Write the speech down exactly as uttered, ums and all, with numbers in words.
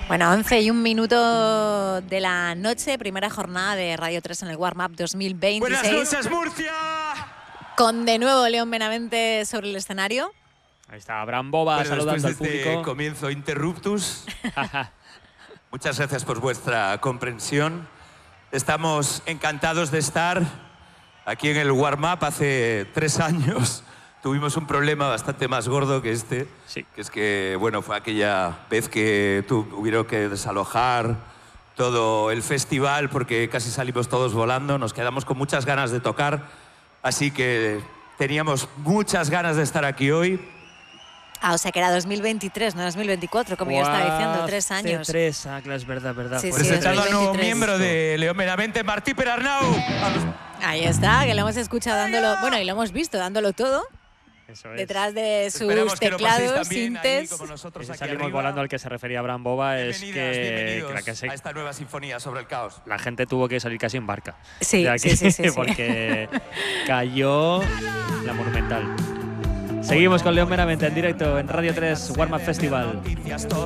Bueno, once y un minuto de la noche, primera jornada de Radio tres en el Warm Up dos mil veintiséis. ¡Buenas noches, Murcia! Con de nuevo León Benavente sobre el escenario. Ahí está Abraham Boba bueno, saludando al después de público. este comienzo interruptus. Muchas gracias por vuestra comprensión. Estamos encantados de estar aquí en el Warm Up. Hace tres años tuvimos un problema bastante más gordo que este. Sí. Que es que, bueno, fue aquella vez que tuvieron que desalojar todo el festival porque casi salimos todos volando. Nos quedamos con muchas ganas de tocar. Así que teníamos muchas ganas de estar aquí hoy. Ah, o sea que era dos mil veintitrés, no dos mil veinticuatro, como yo estaba diciendo, tres años. Tres, ah, claro, es verdad, verdad. Sí, sí, Presentando al nuevo dos mil veintitrés. miembro de León Benavente, Martí Perarnau. Ahí está, que lo hemos escuchado dándolo, bueno, y lo hemos visto dándolo todo. Eso es. Detrás de sus Esperamos que lo paséis teclados, también ahí sintes. como nosotros Ese aquí salimos arriba. volando al que se refería Abraham Boba es Bienvenidas, que, bienvenidos que la, que se- a esta nueva sinfonía sobre el caos. la gente tuvo que salir casi en barca. Sí, de aquí, sí, sí, sí, sí. porque cayó la Monumental. Seguimos con León Benavente en directo en Radio tres Warm Up Festival. Noticias,